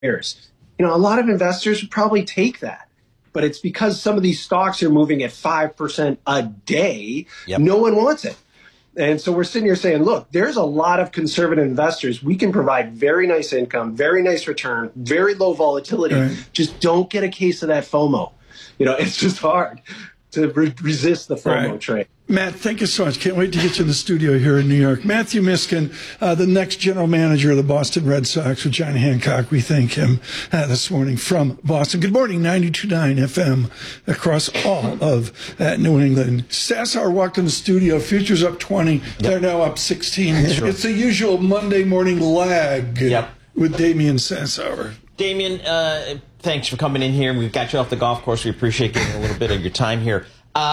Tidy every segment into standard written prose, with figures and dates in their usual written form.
years. A lot of investors would probably take that. But it's because some of these stocks are moving at 5% a day. Yep. No one wants it. And so we're sitting here saying, look, there's a lot of conservative investors. We can provide very nice income, very nice return, very low volatility. Right. Just don't get a case of that FOMO. It's just hard to resist the FOMO trade. Matt, thank you so much. Can't wait to get you in the studio here in New York. Matthew Miskin, the next general manager of the Boston Red Sox with John Hancock. We thank him this morning from Boston. Good morning, 92.9 FM across all of New England. Sassower walked in the studio. Futures up 20. Yep. They're now up 16. Sure. It's the usual Monday morning lag with Damian Sassower. Damian, thanks for coming in here. We've got you off the golf course. We appreciate getting a little bit of your time here.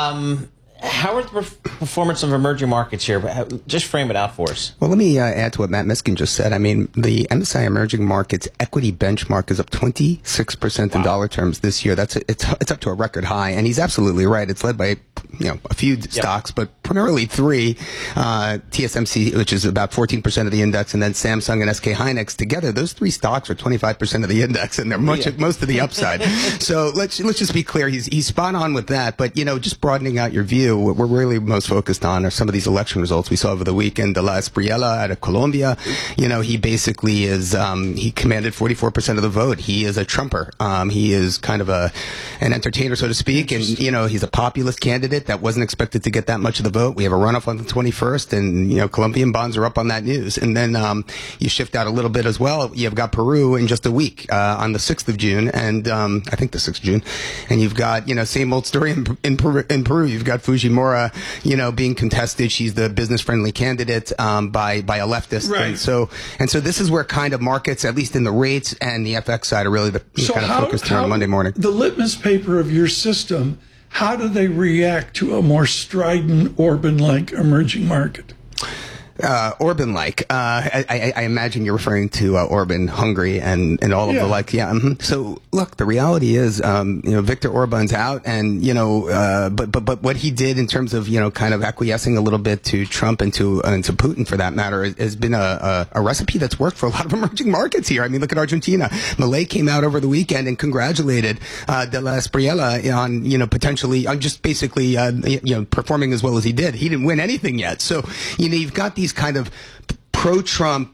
How are the performance of emerging markets here? Just frame it out for us. Well, let me add to what Matt Miskin just said. I mean, the MSCI Emerging Markets equity benchmark is up 26% in dollar terms this year. It's up to a record high, and he's absolutely right. It's led by a few stocks, but primarily three: TSMC, which is about 14% of the index, and then Samsung and SK Hynix together. Those three stocks are 25% of the index, and they're most of the upside. So let's just be clear. He's spot on with that. But just broadening out your view. What we're really most focused on are some of these election results we saw over the weekend. De la Espriella out of Colombia, he basically is, he commanded 44% of the vote. He is a Trumper. He is kind of an entertainer, so to speak. And, he's a populist candidate that wasn't expected to get that much of the vote. We have a runoff on the 21st, and, Colombian bonds are up on that news. And then, you shift out a little bit as well. You've got Peru in just a week, on the 6th of June, and, I think the 6th of June. And you've got, same old story in Peru. You've got Fujimora, being contested. She's the business-friendly candidate by a leftist. Right. And so this is where kind of markets, at least in the rates and the FX side, are really focused here on Monday morning. The litmus paper of your system, how do they react to a more strident Orban-like emerging market? Orban-like. I imagine you're referring to Orban, Hungary, and all of the like. Yeah. Mm-hmm. So look, the reality is, Viktor Orban's out, and but what he did in terms of kind of acquiescing a little bit to Trump and to Putin, for that matter, has been a recipe that's worked for a lot of emerging markets here. I mean, look at Argentina. Milei came out over the weekend and congratulated De la Espriella on potentially just basically performing as well as he did. He didn't win anything yet, so you've got these kind of pro-Trump,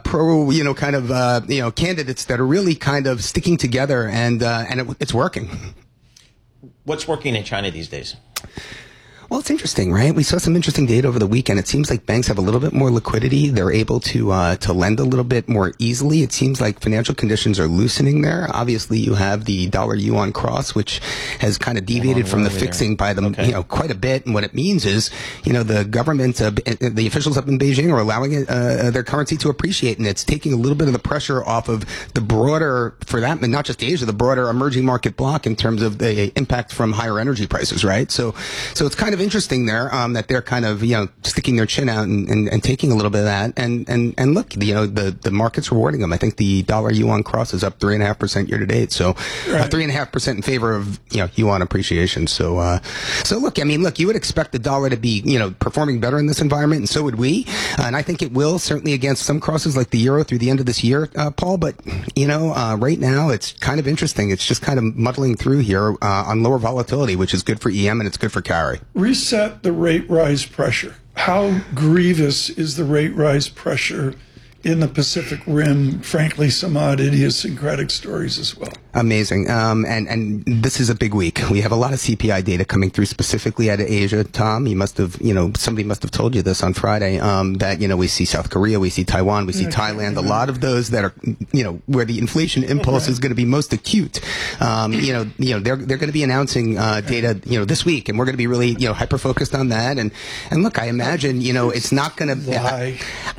candidates that are really kind of sticking together, and it's working. What's working in China these days? Well, it's interesting, right? We saw some interesting data over the weekend. It seems like banks have a little bit more liquidity. They're able to lend a little bit more easily. It seems like financial conditions are loosening there. Obviously, you have the dollar-yuan cross, which has kind of deviated from the fixing by them, quite a bit. And what it means is, the government, the officials up in Beijing are allowing their currency to appreciate, and it's taking a little bit of the pressure off of the broader, for that, and not just Asia, the broader emerging market block in terms of the impact from higher energy prices, right? So it's kind of interesting there, that they're kind of, sticking their chin out and taking a little bit of that. And look, the market's rewarding them. I think the dollar-yuan cross is up 3.5% year to date. So, 3.5% in favor of, yuan appreciation. So look, you would expect the dollar to be, performing better in this environment, and so would we. And I think it will, certainly against some crosses like the euro through the end of this year, Paul. But, right now it's kind of interesting. It's just kind of muddling through here, on lower volatility, which is good for EM and it's good for carry. Reset the rate rise pressure. How grievous is the rate rise pressure in the Pacific Rim? Frankly, some odd idiosyncratic stories as well. Amazing. And this is a big week. We have a lot of CPI data coming through specifically out of Asia. Tom, you must have, somebody must have told you this on Friday, that, we see South Korea, we see Taiwan, we see Thailand, a lot of those that are, where the inflation impulse is going to be most acute. They're going to be announcing, data, this week, and we're going to be really, hyper-focused on that. And look, I imagine, it's not going to,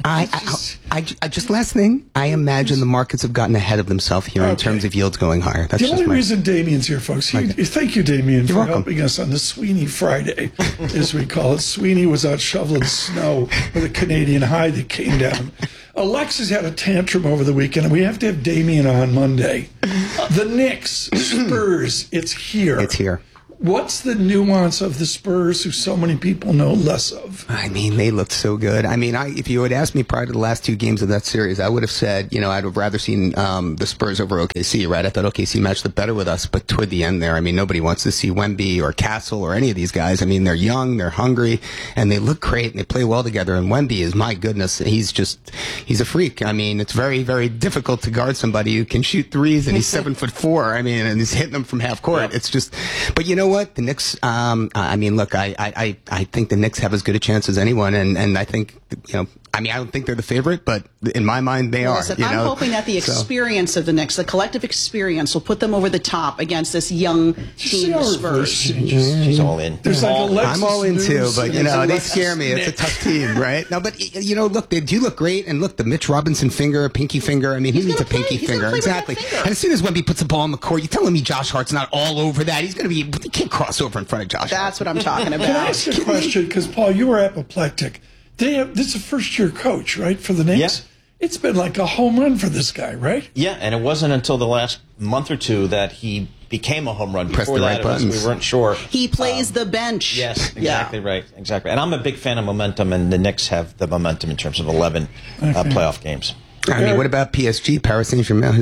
just last thing, I imagine the markets have gotten ahead of themselves here in terms of yields going higher. That's the only reason Damian's here, folks. Thank you, Damian, for helping us on the Sweeney Friday, as we call it. Sweeney was out shoveling snow with a Canadian High that came down. Alexis had a tantrum over the weekend, and we have to have Damian on Monday. The Knicks, Spurs, it's here. It's here. What's the nuance of the Spurs, who so many people know less of? I mean, they looked so good. I mean, if you had asked me prior to the last two games of that series, I would have said, I'd have rather seen the Spurs over OKC, right? I thought OKC matched up better with us, but toward the end there, I mean, nobody wants to see Wemby or Castle or any of these guys. I mean, they're young, they're hungry, and they look great, and they play well together. And Wemby is, my goodness, he's a freak. I mean, it's very, very difficult to guard somebody who can shoot threes, and he's 7'4". I mean, and he's hitting them from half court. Yeah. It's just, but you know what? The Knicks, I mean, look, I think the Knicks have as good a chance as anyone, and I think, I mean, I don't think they're the favorite, but in my mind, they are. Listen, I'm hoping that the experience of the Knicks, the collective experience, will put them over the top against this young team, the Spurs. She's all in. I'm all in too, but they scare me. It's a tough team, right? No, but look, they do look great, and look, the Mitch Robinson finger, pinky finger. I mean, he needs a pinky finger, exactly. And as soon as Wemby puts the ball on the court, you're telling me Josh Hart's not all over that? He's going to be. He can't cross over in front of Josh. That's what I'm talking about. Can I ask a question? Because Paul, you were apoplectic. This is a first-year coach, right, for the Knicks? Yeah. It's been like a home run for this guy, right? Yeah, and it wasn't until the last month or two that he became a home run. Before that, we weren't sure. He plays the bench. Yes, exactly right. Exactly. And I'm a big fan of momentum, and the Knicks have the momentum in terms of 11 playoff games. I mean, what about PSG, Paris Saint-Germain?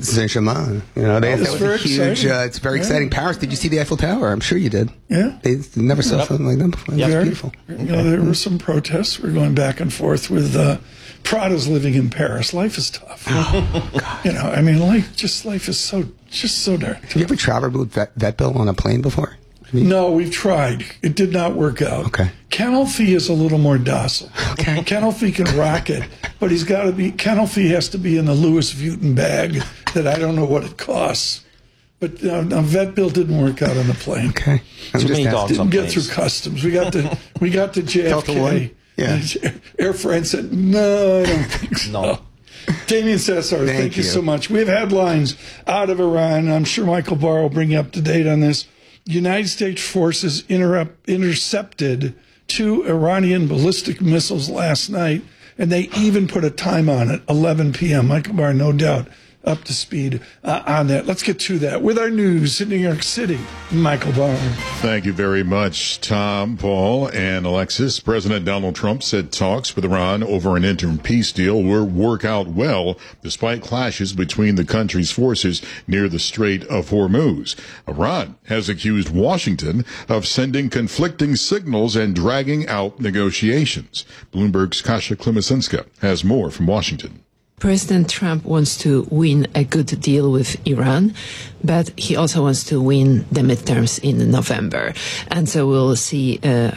That was a huge. It's very exciting. Paris, did you see the Eiffel Tower? I'm sure you did. Yeah. They never saw something like that before. Yeah, it's beautiful. There were some protests. We're going back and forth with Prada's living in Paris. Life is tough. Oh, God. I mean, life is so dark. Have you ever traveled with vet bill on a plane before? No, we've tried. It did not work out. Okay. Kennel Fee is a little more docile. Okay. Kennel Fee can rock it, but Kennel Fee has to be in the Louis Vuitton bag that I don't know what it costs. But vet bill didn't work out on the plane. Okay. Too many dogs Didn't on get planes. through customs. We got to JFK. Delta One? Yeah. Air France said, no, I don't think so. No. Damian Sassar, thank you so much. We have headlines out of Iran. I'm sure Michael Barr will bring you up to date on this. United States forces intercepted 2 Iranian ballistic missiles last night, and they even put a time on it, 11 p.m. Michael Barr, no doubt, up to speed on that. Let's get to that with our news in New York City. Michael Barr. Thank you very much, Tom, Paul, and Alexis. President Donald Trump said talks with Iran over an interim peace deal will work out well, despite clashes between the country's forces near the Strait of Hormuz. Iran has accused Washington of sending conflicting signals and dragging out negotiations. Bloomberg's Kasia Klimasinska has more from Washington. President Trump wants to win a good deal with Iran, but he also wants to win the midterms in November. And so we'll see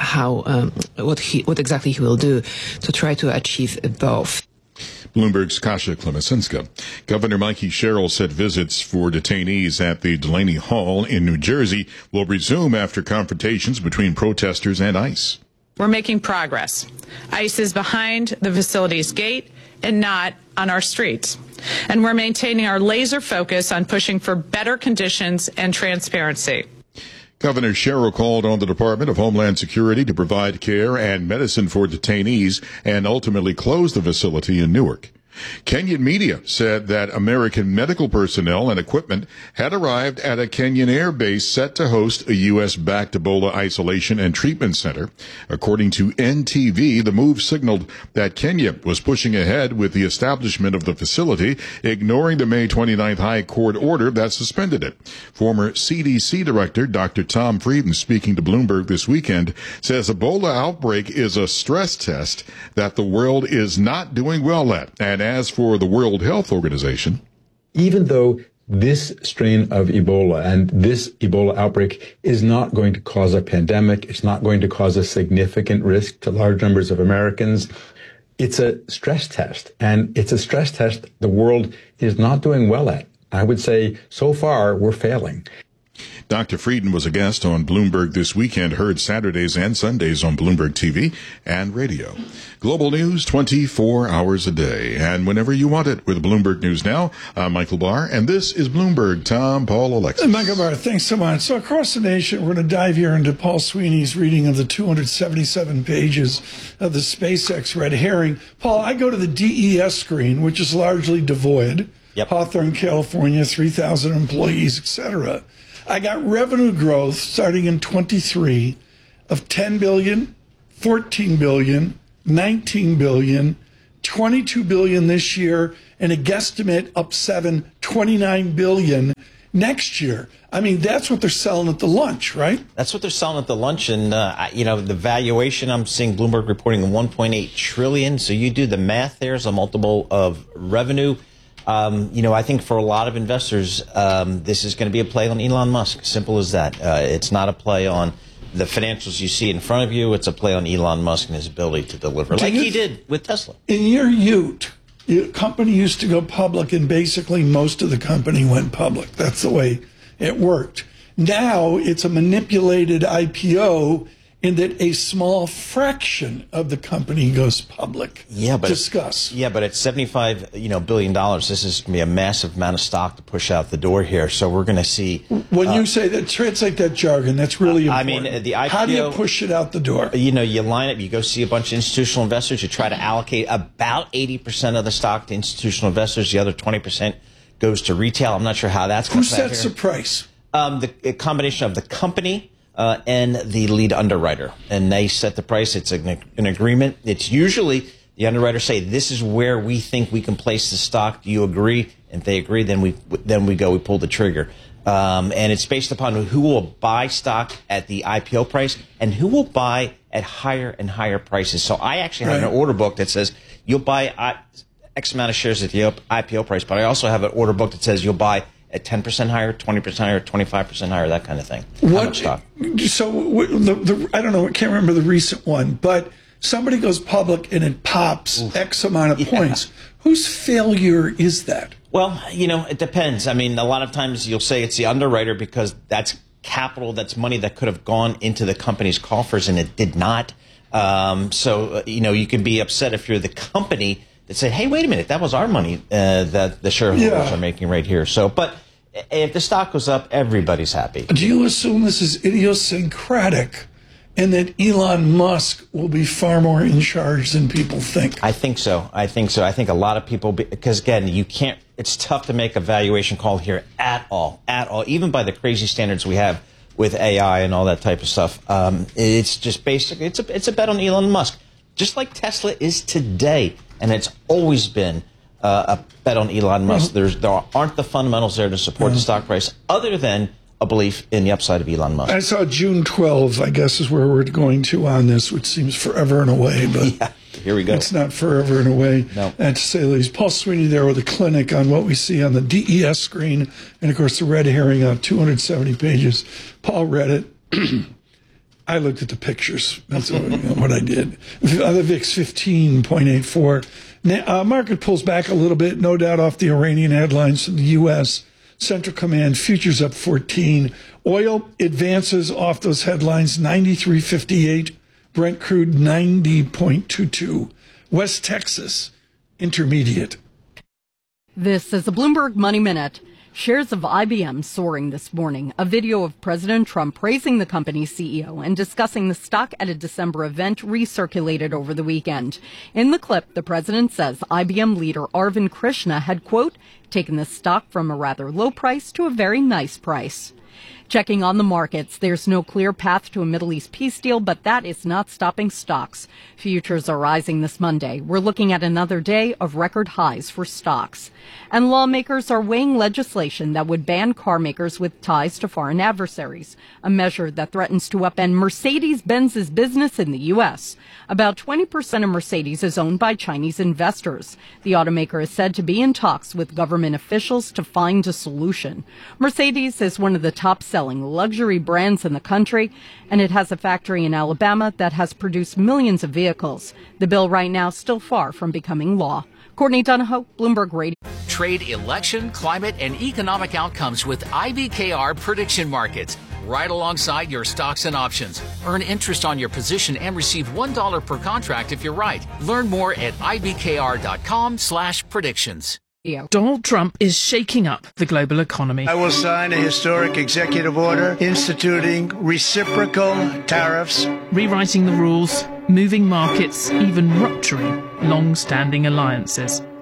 what exactly he will do to try to achieve both. Bloomberg's Kasia Klimasinska. Governor Mikey Sherrill said visits for detainees at the Delaney Hall in New Jersey will resume after confrontations between protesters and ICE. We're making progress. ICE is behind the facility's gate and not on our streets. And we're maintaining our laser focus on pushing for better conditions and transparency. Governor Sherrill called on the Department of Homeland Security to provide care and medicine for detainees and ultimately close the facility in Newark. Kenyan media said that American medical personnel and equipment had arrived at a Kenyan air base set to host a U.S.-backed Ebola isolation and treatment center. According to NTV, the move signaled that Kenya was pushing ahead with the establishment of the facility, ignoring the May 29th High Court order that suspended it. Former CDC Director Dr. Tom Frieden, speaking to Bloomberg this weekend, says Ebola outbreak is a stress test that the world is not doing well at. And as for the World Health Organization, even though this strain of Ebola and this Ebola outbreak is not going to cause a pandemic, it's not going to cause a significant risk to large numbers of Americans, it's a stress test. And it's a stress test the world is not doing well at. I would say so far we're failing. Dr. Frieden was a guest on Bloomberg this weekend, heard Saturdays and Sundays on Bloomberg TV and radio. Global news 24 hours a day and whenever you want it with Bloomberg News Now. I'm Michael Barr, and this is Bloomberg. Tom, Paul, Alexis. Michael Barr, thanks so much. So across the nation, we're going to dive here into Paul Sweeney's reading of the 277 pages of the SpaceX red herring. Paul, I go to the DES screen, which is largely devoid. Yep. Hawthorne, California, 3,000 employees, etc. I got revenue growth starting in 23 of 10 billion, 14 billion, 19 billion, 22 billion this year, and a guesstimate up 29 billion next year. I mean, that's what they're selling at the lunch, right? That's what they're selling at the lunch. And, the valuation, I'm seeing Bloomberg reporting 1.8 trillion. So you do the math, there's a multiple of revenue. I think for a lot of investors, this is going to be a play on Elon Musk. Simple as that. It's not a play on the financials you see in front of you. It's a play on Elon Musk and his ability to deliver, like he did with Tesla. In your youth, the company used to go public, and basically most of the company went public. That's the way it worked. Now it's a manipulated IPO in that a small fraction of the company goes public. Yeah, but discuss. Yeah, but at $75 billion, this is going to be a massive amount of stock to push out the door here. So we're going to see. When you say that, translate that jargon. That's really important. I mean, the IPO. How do you push it out the door? You line up. You go see a bunch of institutional investors. You try to allocate about 80% of the stock to institutional investors. The other 20% goes to retail. I'm not sure how that's going to Who sets the price? The combination of the company and the lead underwriter, and they set the price. It's an agreement. It's usually the underwriters say, "This is where we think we can place the stock. Do you agree?" And if they agree, then we pull the trigger. And it's based upon who will buy stock at the IPO price and who will buy at higher and higher prices. So I actually have an order book that says you'll buy X amount of shares at the IPO price, but I also have an order book that says you'll buy at 10% higher, 20% higher, 25% higher, that kind of thing. What stock? So I don't know, I can't remember the recent one, but somebody goes public and it pops X amount of points. Whose failure is that? Well, it depends. I mean, a lot of times you'll say it's the underwriter because that's capital, that's money that could have gone into the company's coffers and it did not. You can be upset if you're the company that said, hey, wait a minute, that was our money that the shareholders are making right here. So, but if the stock goes up, everybody's happy. Do you assume this is idiosyncratic and that Elon Musk will be far more in charge than people think? I think so. I think a lot of people, because again, it's tough to make a valuation call here at all, even by the crazy standards we have with AI and all that type of stuff. It's just basically, it's a bet on Elon Musk, just like Tesla is today. And it's always been a bet on Elon Musk. There aren't the fundamentals there to support the stock price other than a belief in the upside of Elon Musk. I saw June 12, I guess, is where we're going to on this, which seems forever and away. But here we go. It's not forever and away, to say the least. Paul Sweeney there with a clinic on what we see on the DES screen. And, of course, the red herring on 270 pages. Paul read it. I looked at the pictures. That's what I did. The VIX 15.84. Market pulls back a little bit, no doubt off the Iranian headlines from the U.S. Central Command futures up 14. Oil advances off those headlines, 93.58. Brent crude 90.22. West Texas intermediate. This is a Bloomberg Money Minute. Shares of IBM soaring this morning. A video of President Trump praising the company's CEO and discussing the stock at a December event recirculated over the weekend. In the clip, the president says IBM leader Arvind Krishna had, quote, taken the stock from a rather low price to a very nice price. Checking on the markets, there's no clear path to a Middle East peace deal, but that is not stopping stocks. Futures are rising this Monday. We're looking at another day of record highs for stocks. And lawmakers are weighing legislation that would ban car makers with ties to foreign adversaries, a measure that threatens to upend Mercedes-Benz's business in the U.S. About 20% of Mercedes is owned by Chinese investors. The automaker is said to be in talks with government officials to find a solution. Mercedes is one of the top-selling luxury brands in the country, and it has a factory in Alabama that has produced millions of vehicles. The bill right now still far from becoming law. Courtney Donahoe, Bloomberg Radio. Trade election, climate, and economic outcomes with IBKR prediction markets. Right alongside your stocks and options. Earn interest on your position and receive $1 per contract if you're right. Learn more at ibkr.com/predictions. Donald Trump is shaking up the global economy. I will sign a historic executive order instituting reciprocal tariffs, rewriting the rules, moving markets, even rupturing long-standing alliances.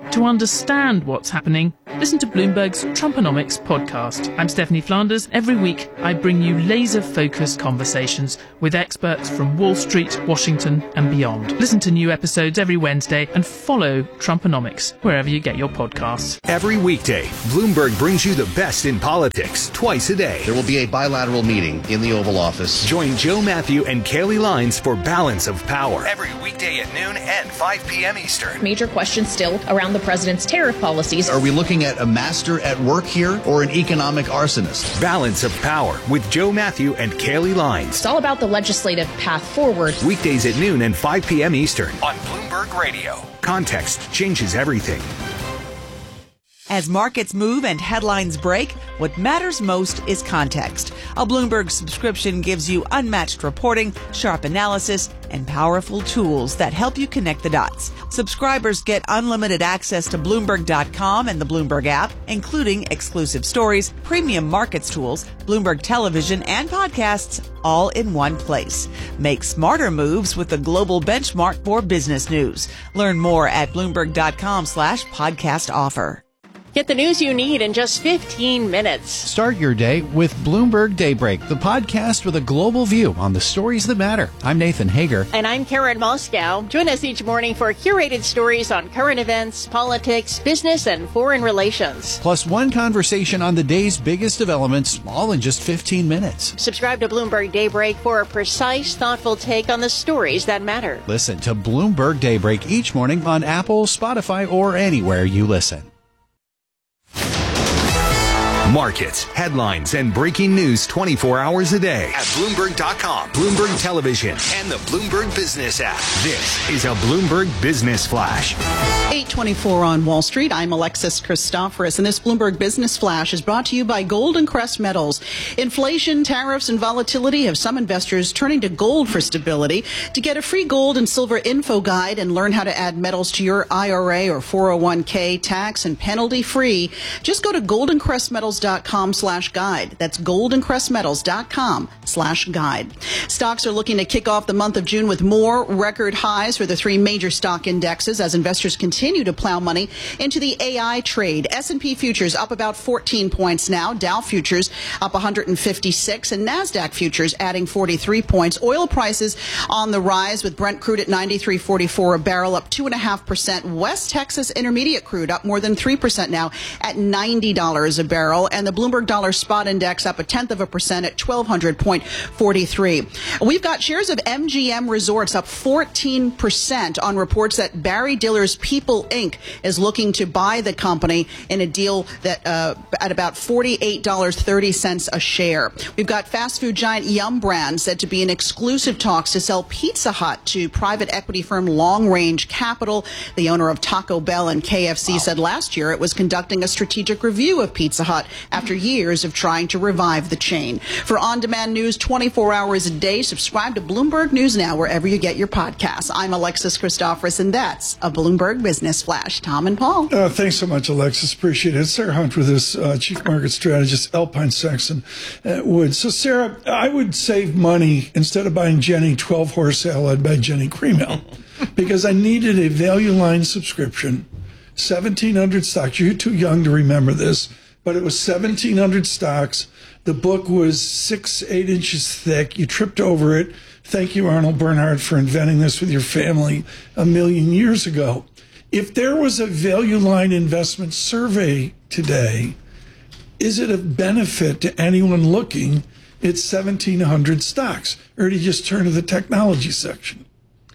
To understand what's happening, listen to Bloomberg's Trumponomics podcast. I'm Stephanie Flanders. Every week, I bring you laser-focused conversations with experts from Wall Street, Washington, and beyond. Listen to new episodes every Wednesday and follow Trumponomics wherever you get your podcasts. Every weekday, Bloomberg brings you the best in politics twice a day. There will be a bilateral meeting in the Oval Office. Join Joe Matthew and Kaylee Lines for Balance of Power. Every weekday at noon and 5 p.m. Eastern. Major questions still around the president's tariff policies. Are we looking at a master at work here or an economic arsonist? Balance of Power with Joe Matthew and Kaylee Lines. It's all about the legislative path forward. Weekdays at noon and 5 p.m. Eastern on Bloomberg Radio. Context changes everything. As markets move and headlines break, what matters most is context. A Bloomberg subscription gives you unmatched reporting, sharp analysis, and powerful tools that help you connect the dots. Subscribers get unlimited access to Bloomberg.com and the Bloomberg app, including exclusive stories, premium markets tools, Bloomberg television, and podcasts, all in one place. Make smarter moves with the global benchmark for business news. Learn more at Bloomberg.com/podcast offer. Get the news you need in just 15 minutes. Start your day with Bloomberg Daybreak, the podcast with a global view on the stories that matter. I'm Nathan Hager. And I'm Karen Moscow. Join us each morning for curated stories on current events, politics, business, and foreign relations. Plus one conversation on the day's biggest developments, all in just 15 minutes. Subscribe to Bloomberg Daybreak for a precise, thoughtful take on the stories that matter. Listen to Bloomberg Daybreak each morning on Apple, Spotify, or anywhere you listen. Markets, headlines, and breaking news 24 hours a day at Bloomberg.com, Bloomberg Television, and the Bloomberg Business app. This is a Bloomberg Business Flash. 8:24 on Wall Street. I'm Alexis Christoforous, and this Bloomberg Business Flash is brought to you by Golden Crest Metals. Inflation, tariffs, and volatility have some investors turning to gold for stability. To get a free gold and silver info guide and learn how to add metals to your IRA or 401k tax and penalty free, just go to goldencrestmetals.com/guide. That's goldencrestmetals.com/guide. Stocks are looking to kick off the month of June with more record highs for the three major stock indexes as investors continue to plow money into the AI trade. S&P futures up about 14 points now. Dow futures up 156 and NASDAQ futures adding 43 points. Oil prices on the rise with Brent crude at $93.44 a barrel, up 2.5%. West Texas Intermediate crude up more than 3% now at $90 a barrel. And the Bloomberg Dollar Spot Index up 0.1% at 1,200.43. We've got shares of MGM Resorts up 14% on reports that Barry Diller's People Inc. is looking to buy the company in a deal that at about $48.30 a share. We've got fast food giant Yum Brands said to be in exclusive talks to sell Pizza Hut to private equity firm Long Range Capital. The owner of Taco Bell and KFC said last year it was conducting a strategic review of Pizza Hut after years of trying to revive the chain. For on-demand news 24 hours a day, subscribe to Bloomberg News Now wherever you get your podcasts. I'm Alexis Christoforous, and that's a Bloomberg Business Flash. Tom and Paul. Thanks so much, Alexis. Appreciate it. Sarah Hunt with us, Chief Market Strategist, Alpine Saxon Woods. So, Sarah, I would save money instead of buying Jenny 12-horse ale. I'd buy Jenny Cream Ale because I needed a value line subscription. 1,700 stocks. You're too young to remember this, but it was 1,700 stocks. The book was 6-8 inches thick. You tripped over it. Thank you, Arnold Bernhard, for inventing this with your family a million years ago. If there was a value line investment survey today, is it of benefit to anyone looking at 1,700 stocks? Or do you just turn to the technology section?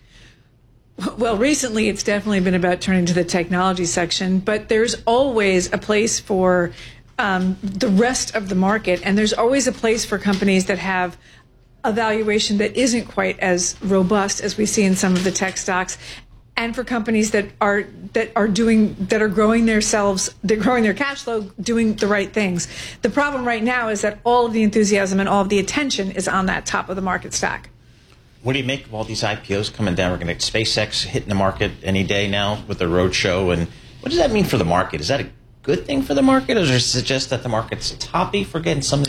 Well, recently it's definitely been about turning to the technology section, but there's always a place for the rest of the market, and there's always a place for companies that have a valuation that isn't quite as robust as we see in some of the tech stocks, and for companies that are growing their cash flow, doing the right things. The problem right now is that all of the enthusiasm and all of the attention is on that top of the market stack. What do you make of all these IPOs coming down? We're going to SpaceX hitting the market any day now with the roadshow, and what does that mean for the market? Is that a good thing for the market, or does it suggest that the market's toppy for getting some of these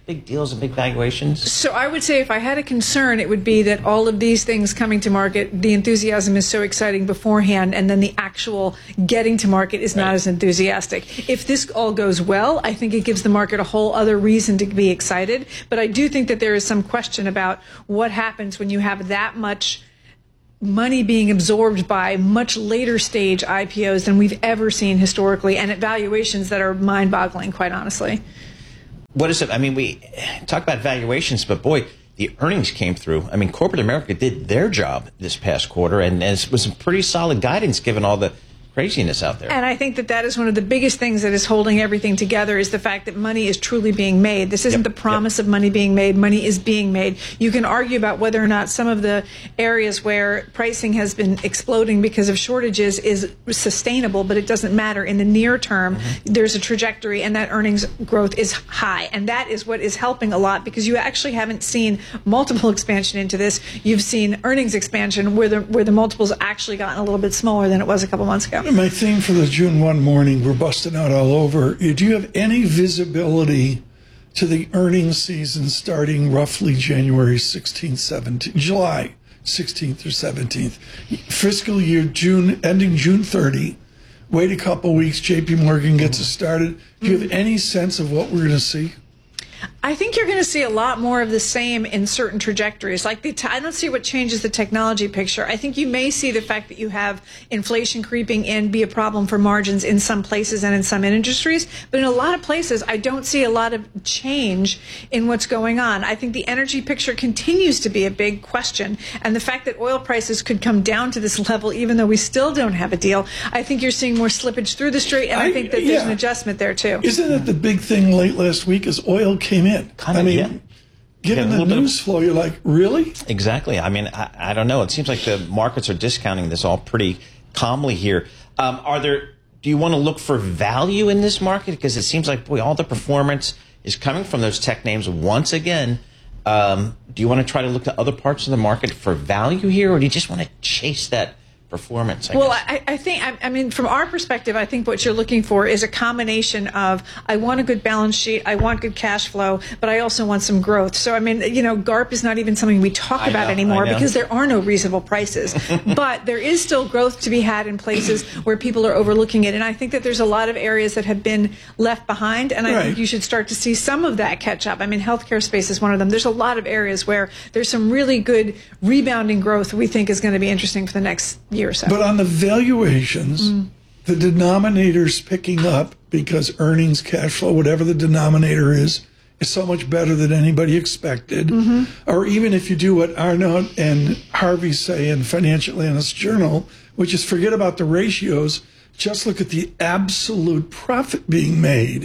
big deals and big valuations? So I would say if I had a concern, it would be that all of these things coming to market, the enthusiasm is so exciting beforehand, and then the actual getting to market is not as enthusiastic. If this all goes well, I think it gives the market a whole other reason to be excited. But I do think that there is some question about what happens when you have that much money being absorbed by much later stage IPOs than we've ever seen historically, and at valuations that are mind-boggling, quite honestly. What is it? I mean, we talk about valuations, but boy, the earnings came through. I mean, corporate America did their job this past quarter, and it was some pretty solid guidance given all the craziness out there. And I think that that is one of the biggest things that is holding everything together is the fact that money is truly being made. This isn't the promise of money being made. Money is being made. You can argue about whether or not some of the areas where pricing has been exploding because of shortages is sustainable, but it doesn't matter. In the near term, there's a trajectory, and that earnings growth is high. And that is what is helping a lot, because you actually haven't seen multiple expansion into this. You've seen earnings expansion where the multiples actually gotten a little bit smaller than it was a couple months ago. My theme for the June 1 morning, we're busting out all over. Do you have any visibility to the earnings season starting roughly January 16th, 17th, July 16th or 17th? Fiscal year June, ending June 30. Wait a couple weeks, JP Morgan gets it started. Do you have any sense of what we're going to see? I think you're going to see a lot more of the same in certain trajectories. Like I don't see what changes the technology picture. I think you may see the fact that you have inflation creeping in be a problem for margins in some places and in some industries. But in a lot of places, I don't see a lot of change in what's going on. I think the energy picture continues to be a big question. And the fact that oil prices could come down to this level, even though we still don't have a deal, I think you're seeing more slippage through the strait. And I think that there's an adjustment there, too. Isn't it the big thing late last week is oil came in? Given the news flow, you're like, really? Exactly. I mean, I don't know. It seems like the markets are discounting this all pretty calmly here. Do you want to look for value in this market? Because it seems like, boy, all the performance is coming from those tech names once again. Do you want to try to look to other parts of the market for value here, or do you just want to chase that performance? I think from our perspective, I think what you're looking for is a combination of, I want a good balance sheet, I want good cash flow, but I also want some growth. So, I mean, GARP is not even something we talk about anymore because there are no reasonable prices. But there is still growth to be had in places where people are overlooking it. And I think that there's a lot of areas that have been left behind, and I think you should start to see some of that catch up. I mean, healthcare space is one of them. There's a lot of areas where there's some really good rebounding growth we think is going to be interesting for the next year or so. But on the valuations, the denominator's picking up because earnings, cash flow, whatever the denominator is so much better than anybody expected. Or even if you do what Arnaud and Harvey say in Financial Analyst Journal, which is forget about the ratios, just look at the absolute profit being made.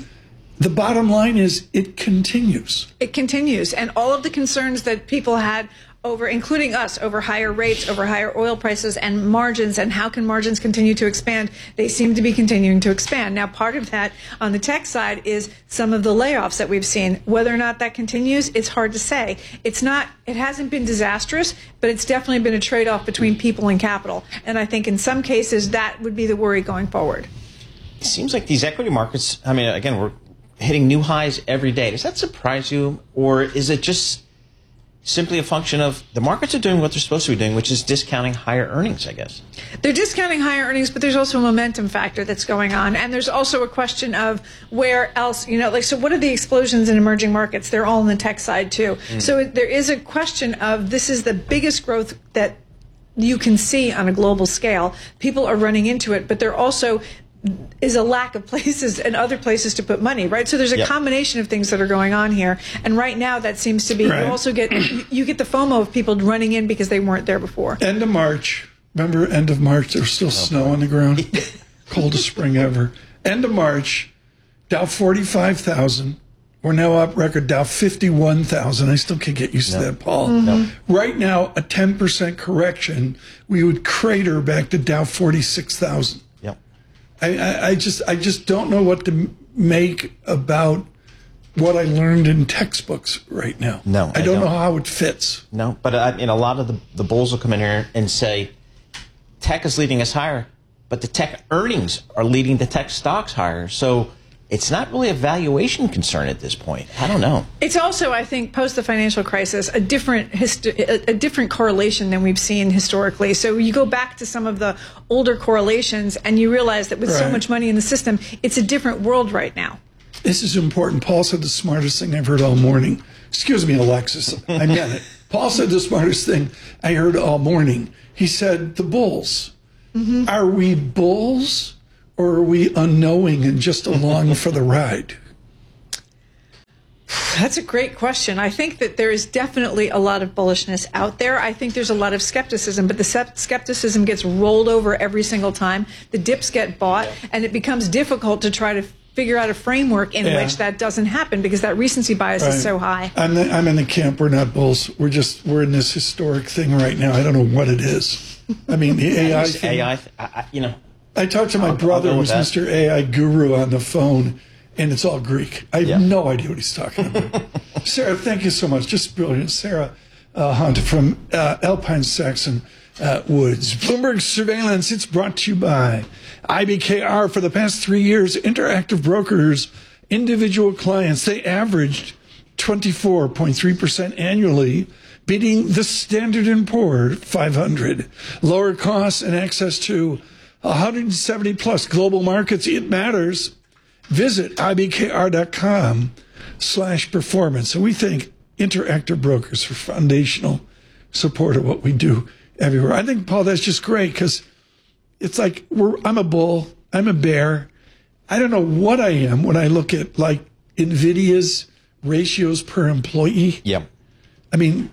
The bottom line is it continues. It continues. And all of the concerns that people had over, including us, over higher rates, over higher oil prices and margins, and how can margins continue to expand, they seem to be continuing to expand. Now, part of that on the tech side is some of the layoffs that we've seen. Whether or not that continues, it's hard to say. It hasn't been disastrous, but it's definitely been a trade-off between people and capital. And I think in some cases that would be the worry going forward. It seems like these equity markets, I mean, again, we're hitting new highs every day. Does that surprise you, or is it just simply a function of the markets are doing what they're supposed to be doing, which is discounting higher earnings, I guess? They're discounting higher earnings, but there's also a momentum factor that's going on. And there's also a question of where else, so what are the explosions in emerging markets? They're all on the tech side, too. So there is a question of, this is the biggest growth that you can see on a global scale. People are running into it, but there also is a lack of places and other places to put money, right? So there's a combination of things that are going on here. And right now that seems to be, you also get the FOMO of people running in because they weren't there before. End of March. Remember end of March, there was still snow on the ground. Coldest spring ever. End of March, Dow 45,000. We're now up record Dow 51,000. I still can't get used to that, Paul. Right now, a 10% correction, we would crater back to Dow 46,000. I just don't know what to make about what I learned in textbooks right now. I don't know how it fits. No, but a lot of the bulls will come in here and say, tech is leading us higher, but the tech earnings are leading the tech stocks higher. So it's not really a valuation concern at this point. I don't know. It's also, I think, post the financial crisis, a different correlation than we've seen historically. So you go back to some of the older correlations, and you realize that with so much money in the system, it's a different world right now. This is important. Paul said the smartest thing I've heard all morning. Excuse me, Alexis. I meant it. Paul said the smartest thing I heard all morning. He said, the bulls. Mm-hmm. Are we bulls? Or are we unknowing and just along for the ride? That's a great question. I think that there is definitely a lot of bullishness out there. I think there's a lot of skepticism, but the skepticism gets rolled over every single time. The dips get bought, and it becomes difficult to try to figure out a framework in which that doesn't happen because that recency bias is so high. I'm in the camp. We're not bulls. We're in this historic thing right now. I don't know what it is. I mean, the AI thing. I talked to my brother, who's Mr. AI Guru, on the phone, and it's all Greek. I have no idea what he's talking about. Sarah, thank you so much. Just brilliant. Sarah Hunt from Alpine Saxon Woods. Bloomberg Surveillance, it's brought to you by IBKR. For the past 3 years, Interactive Brokers, individual clients, they averaged 24.3% annually, beating the Standard & Poor's 500. Lower costs and access to 170 plus global markets. It matters. Visit ibkr.com/performance. And we thank Interactive Brokers for foundational support of what we do everywhere. I think, Paul, that's just great because it's like I'm a bull, I'm a bear. I don't know what I am when I look at like NVIDIA's ratios per employee. Yep. I mean,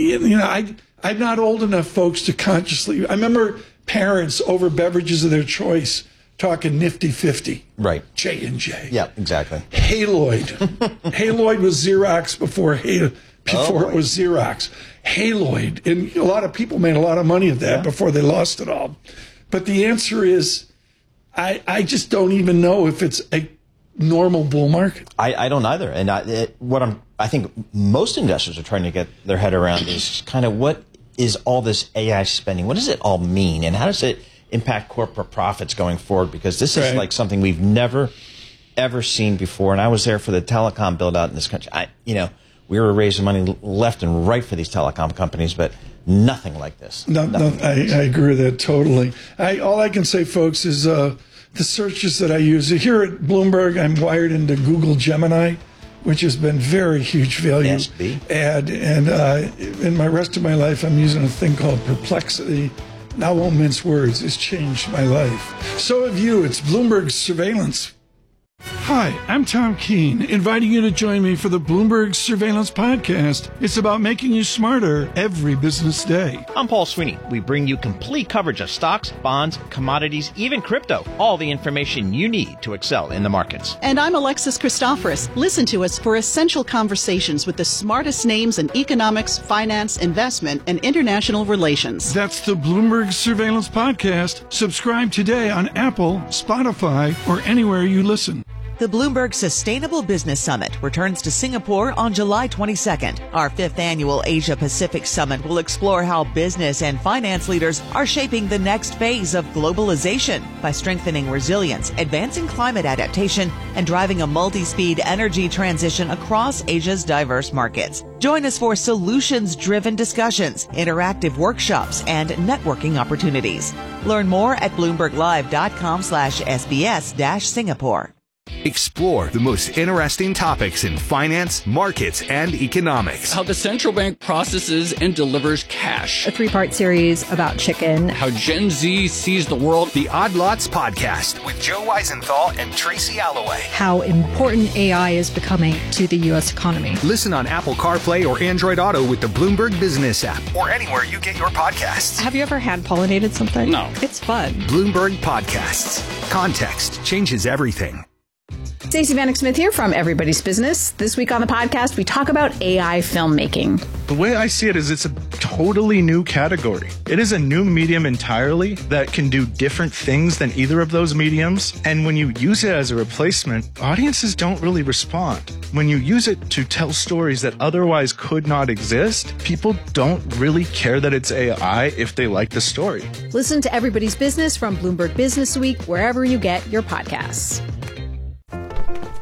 I'm not old enough, folks, to consciously. I remember parents over beverages of their choice talking Nifty 50. Right. J&J. Yeah, exactly. Haloid. Haloid was Xerox before it was Xerox. Haloid. And a lot of people made a lot of money at that before they lost it all. But the answer is, I just don't even know if it's a normal bull market. I don't either. And I think most investors are trying to get their head around is kind of what is all this AI spending? What does it all mean? And how does it impact corporate profits going forward? Because this is like something we've never, ever seen before. And I was there for the telecom build out in this country. We were raising money left and right for these telecom companies, but nothing like this. No, I agree with that totally. All I can say, folks, is the searches that I use. Here at Bloomberg, I'm wired into Google Gemini, which has been very huge value add. And in my rest of my life, I'm using a thing called Perplexity. Now, I won't mince words. It's changed my life. So have you. It's Bloomberg Surveillance. Hi, I'm Tom Keene, inviting you to join me for the Bloomberg Surveillance Podcast. It's about making you smarter every business day. I'm Paul Sweeney. We bring you complete coverage of stocks, bonds, commodities, even crypto. All the information you need to excel in the markets. And I'm Alexis Christoforous. Listen to us for essential conversations with the smartest names in economics, finance, investment, and international relations. That's the Bloomberg Surveillance Podcast. Subscribe today on Apple, Spotify, or anywhere you listen. The Bloomberg Sustainable Business Summit returns to Singapore on July 22nd. Our 5th annual Asia Pacific Summit will explore how business and finance leaders are shaping the next phase of globalization by strengthening resilience, advancing climate adaptation, and driving a multi-speed energy transition across Asia's diverse markets. Join us for solutions-driven discussions, interactive workshops, and networking opportunities. Learn more at bloomberglive.com/SBS-Singapore. Explore the most interesting topics in finance, markets, and economics. How the central bank processes and delivers cash. A 3-part series about chicken. How Gen Z sees the world. The Odd Lots Podcast with Joe Weisenthal and Tracy Alloway. How important AI is becoming to the U.S. economy. Listen on Apple CarPlay or Android Auto with the Bloomberg Business app or anywhere you get your podcasts. Have you ever hand-pollinated something? No. It's fun. Bloomberg Podcasts. Context changes everything. Stacey Vanek Smith here from Everybody's Business. This week on the podcast, we talk about AI filmmaking. The way I see it is it's a totally new category. It is a new medium entirely that can do different things than either of those mediums. And when you use it as a replacement, audiences don't really respond. When you use it to tell stories that otherwise could not exist, people don't really care that it's AI if they like the story. Listen to Everybody's Business from Bloomberg Business Week, wherever you get your podcasts.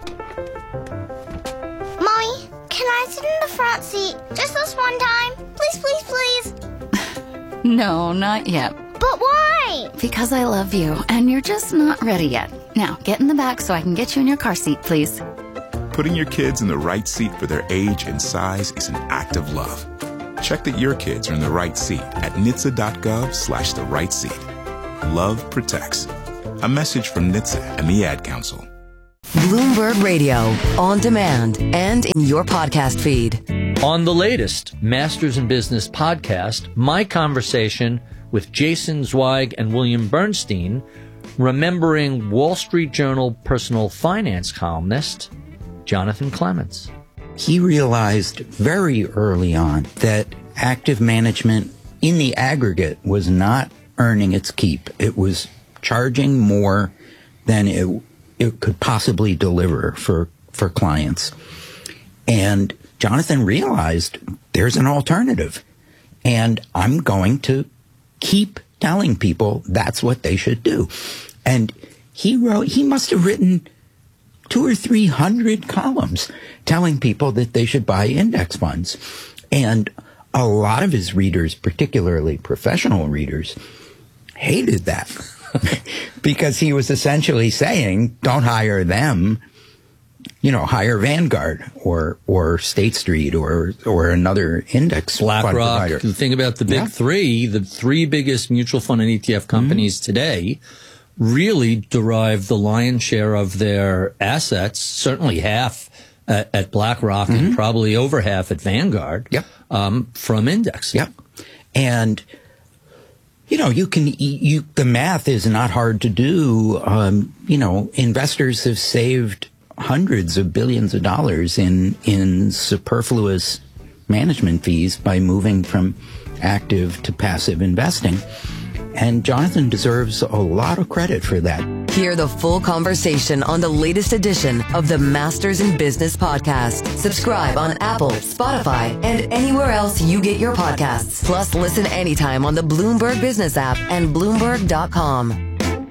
sit in the front seat? Just this one time? Please, please, please. No, not yet. But why? Because I love you, and you're just not ready yet. Now, get in the back so I can get you in your car seat, please. Putting your kids in the right seat for their age and size is an act of love. Check that your kids are in the right seat at NHTSA.gov/the right seat. Love protects. A message from NHTSA and the Ad Council. Bloomberg Radio, on demand and in your podcast feed. On the latest Masters in Business podcast, my conversation with Jason Zweig and William Bernstein, remembering Wall Street Journal personal finance columnist Jonathan Clements. He realized very early on that active management in the aggregate was not earning its keep. It was charging more than it could possibly deliver for clients. And Jonathan realized there's an alternative. And I'm going to keep telling people that's what they should do. And he must have written 200 or 300 columns telling people that they should buy index funds. And a lot of his readers, particularly professional readers, hated that because he was essentially saying, don't hire them, hire Vanguard or State Street or another index fund provider. The thing about the big three, the three biggest mutual fund and ETF companies today really derive the lion's share of their assets, certainly half at BlackRock and probably over half at Vanguard, from index. Yep. And, the math is not hard to do. Investors have saved hundreds of billions of dollars in superfluous management fees by moving from active to passive investing. And Jonathan deserves a lot of credit for that. Hear the full conversation on the latest edition of the Masters in Business podcast. Subscribe on Apple, Spotify, and anywhere else you get your podcasts. Plus, listen anytime on the Bloomberg Business app and Bloomberg.com.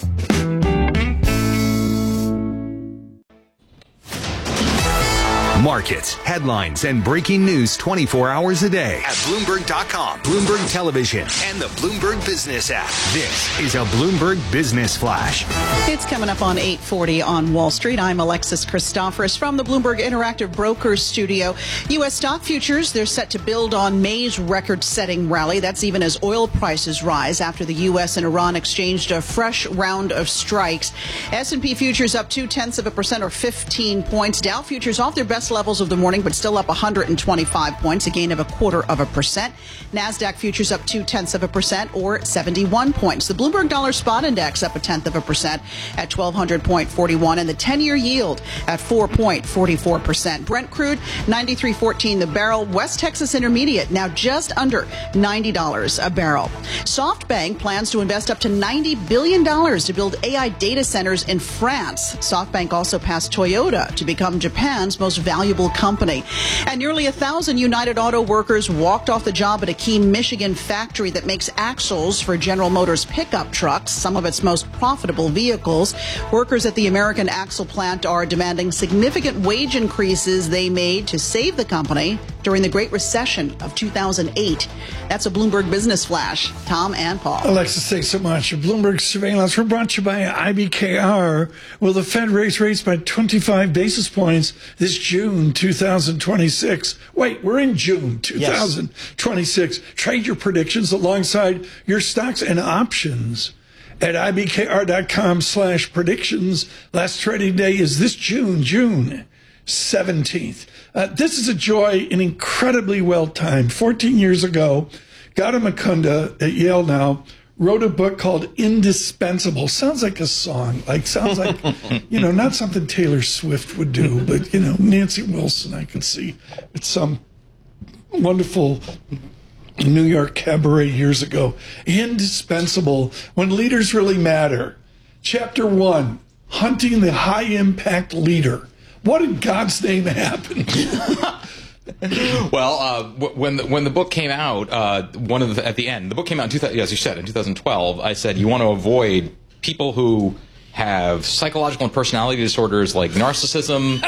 Markets, headlines, and breaking news 24 hours a day at Bloomberg.com, Bloomberg Television, and the Bloomberg Business app. This is a Bloomberg Business Flash. It's coming up on 8:40 on Wall Street. I'm Alexis Christoforous from the Bloomberg Interactive Brokers studio. U.S. stock futures, they're set to build on May's record-setting rally. That's even as oil prices rise after the U.S. and Iran exchanged a fresh round of strikes. S&P futures up 0.2% or 15 points. Dow futures off their best levels of the morning, but still up 125 points, a gain of 0.25%. NASDAQ futures up 0.2% or 71 points. The Bloomberg Dollar Spot Index up 0.1% at 1,200.41, and the 10-year yield at 4.44%. Brent crude, 93.14 the barrel. West Texas Intermediate now just under $90 a barrel. SoftBank plans to invest up to $90 billion to build AI data centers in France. SoftBank also passed Toyota to become Japan's most valuable company. And nearly 1,000 United Auto workers walked off the job at a key Michigan factory that makes axles for General Motors pickup trucks, some of its most profitable vehicles. Workers at the American Axle plant are demanding significant wage increases they made to save the company during the Great Recession of 2008. That's a Bloomberg Business Flash. Tom and Paul. Alexis, thanks so much. Bloomberg Surveillance. We're brought to you by IBKR. Will the Fed raise rates by 25 basis points this June 2026? Wait, we're in June 2026. Yes. Trade your predictions alongside your stocks and options at ibkr.com/predictions. Last trading day is this June 17th. This is a joy and incredibly well timed. 14 years ago, Gautam Mukunda at Yale now wrote a book called Indispensable. Sounds like a song. Sounds like, not something Taylor Swift would do, but, Nancy Wilson, I can see. It's some wonderful New York cabaret years ago. Indispensable, when leaders really matter. Chapter 1, Hunting the High-Impact Leader. What in God's name happened? Well, when the book came out, at the end, the book came out as you said, in 2012. I said you want to avoid people who have psychological and personality disorders like narcissism,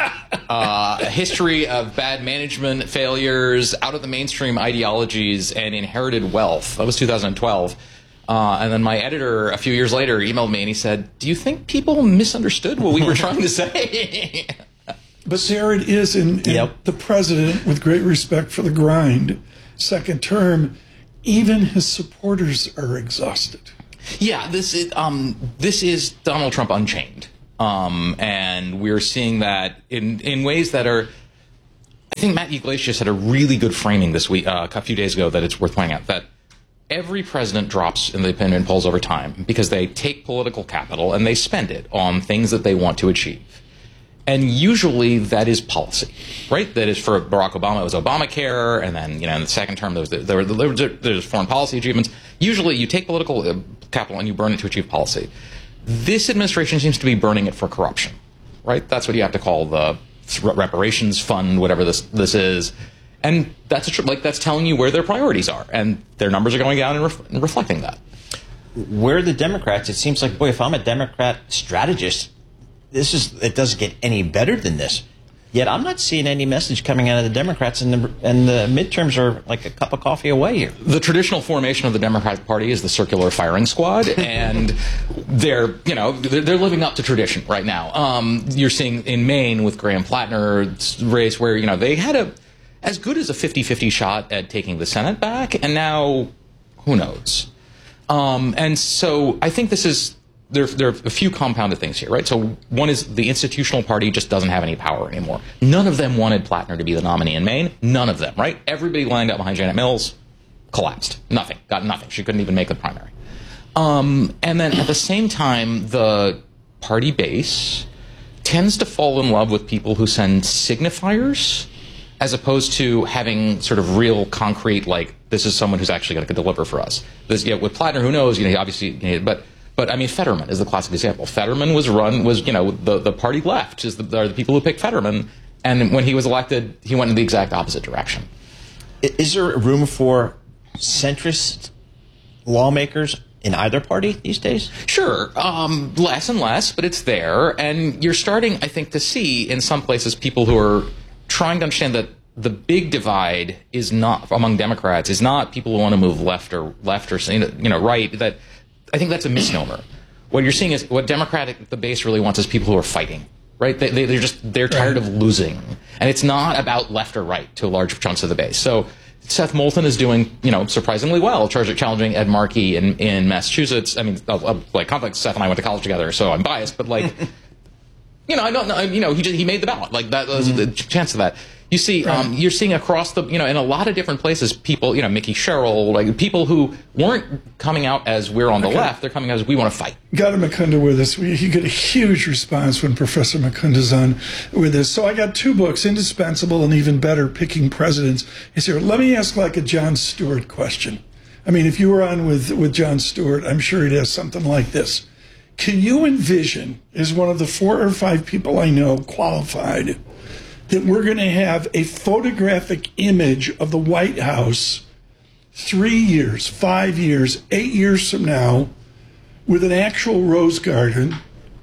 a history of bad management failures, out of the mainstream ideologies, and inherited wealth. That was 2012. And then my editor, a few years later, emailed me and he said, "Do you think people misunderstood what we were trying to say?" But Sarah, it is in the president, with great respect for the grind, second term, even his supporters are exhausted. Yeah, this is Donald Trump unchained, and we're seeing that in ways that are. I think Matt Yglesias had a really good framing this week, a few days ago, that it's worth pointing out that every president drops in the opinion polls over time because they take political capital and they spend it on things that they want to achieve. And usually that is policy, right? That is, for Barack Obama, it was Obamacare, and then, in the second term, there's foreign policy achievements. Usually you take political capital and you burn it to achieve policy. This administration seems to be burning it for corruption, right? That's what you have to call the reparations fund, whatever this is. And that's that's telling you where their priorities are, and their numbers are going down and reflecting that. Where are the Democrats? It seems like, boy, if I'm a Democrat strategist, it doesn't get any better than this. Yet I'm not seeing any message coming out of the Democrats, and the midterms are like a cup of coffee away here. The traditional formation of the Democratic Party is the circular firing squad, and they're living up to tradition right now. You're seeing in Maine with Graham Plattner's race where they had as good as a 50-50 shot at taking the Senate back, and now who knows? And so I think there are a few compounded things here, right? So one is the institutional party just doesn't have any power anymore. None of them wanted Plattner to be the nominee in Maine. None of them, right? Everybody lined up behind Janet Mills, collapsed. Nothing. Got nothing. She couldn't even make the primary. And then at the same time, the party base tends to fall in love with people who send signifiers as opposed to having sort of real concrete, like, this is someone who's actually going to deliver for us. With Plattner, who knows, obviously, but I mean, Fetterman is the classic example. Fetterman was the party left, are the people who picked Fetterman, and when he was elected, he went in the exact opposite direction. Is there room for centrist lawmakers in either party these days? Sure, less and less, but it's there, and you're starting, I think, to see in some places people who are trying to understand that the big divide is not among Democrats is not people who want to move left or right. That I think that's a misnomer. What you're seeing is what the base really wants is people who are fighting, right? They're tired of losing, and it's not about left or right to large chunks of the base. So Seth Moulton is doing surprisingly well, challenging Ed Markey in Massachusetts. I mean, complex. Seth and I went to college together, so I'm biased, but I don't know. He made the ballot. Like that was the chance of that. You see, you're seeing across the, in a lot of different places, people, Mickey Sherrill, like people who weren't coming out as we're on the left, they're coming out as we want to fight. Got Mukunda with us. You get a huge response when Professor Mukunda's on with us. So I got two books, Indispensable and Even Better, Picking Presidents. He's here. Let me ask like a Jon Stewart question. I mean, if you were on with Jon Stewart, I'm sure he'd ask something like this. Can you envision, as one of the 4 or 5 people I know qualified, that we're going to have a photographic image of the White House 3 years, 5 years, 8 years from now with an actual rose garden,